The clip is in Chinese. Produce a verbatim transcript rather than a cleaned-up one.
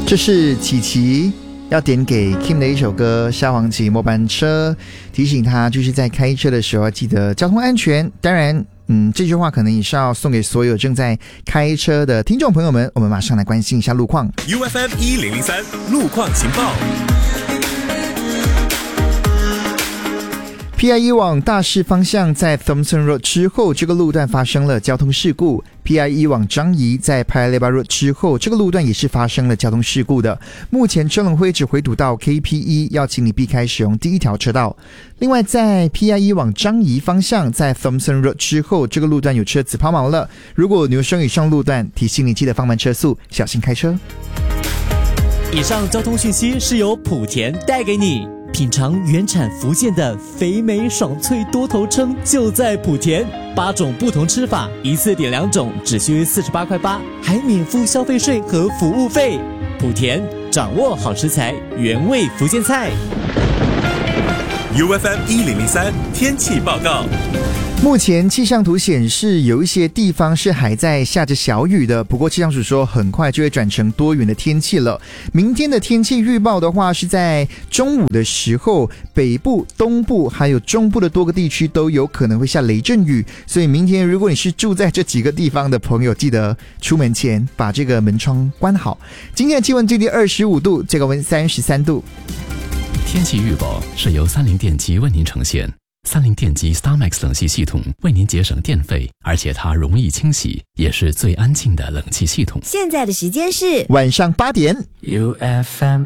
这是琪琪要点给 Kim 的一首歌《萧煌奇末班车》，提醒他就是在开车的时候要记得交通安全。当然嗯，这句话可能也是要送给所有正在开车的听众朋友们。我们马上来关心一下路况。 U F M 一零零三路况情报。 P I 一 往大势方向在 Thompson Road 之后，这个路段发生了交通事故。P I 一 往张仪在 Paya Lebar Road 之后，这个路段也是发生了交通事故的。目前车龙会只回堵到 K P 一， 要请你避开使用第一条车道。另外，在 P I 一 往张仪方向在 Thompson Road 之后，这个路段有车子抛锚了。如果牛声以上路段，提醒你记得放慢车速，小心开车。 以上交通讯息是由莆田带给你。品尝原产福建的肥美爽脆多头称，就在莆田。八种不同吃法，一次点两种，只需四十八块八，还免付消费税和服务费。莆田，掌握好食材，原味福建菜。 U F M 一零零三天气报告。 目前气象图显示有一些地方是还在下着小雨的，不过气象署说很快就会转成多云的天气了。明天的天气预报的话，是在中午的时候，北部、东部还有中部的多个地区都有可能会下雷阵雨，所以明天如果你是住在这几个地方的朋友，记得出门前把这个门窗关好。今天的气温最低二十五度，最高温三十三度。 天气预报是由三菱电机为您呈现。三菱电机 StarMax 冷气系统为您节省电费，而且它容易清洗，也是最安静的冷气系统。 现在的时间是晚上八点。 U F M